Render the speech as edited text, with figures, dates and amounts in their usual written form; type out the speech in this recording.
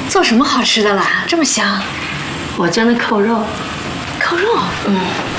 做什么好吃的啦？这么香。 我蒸的扣肉。 扣肉。 嗯。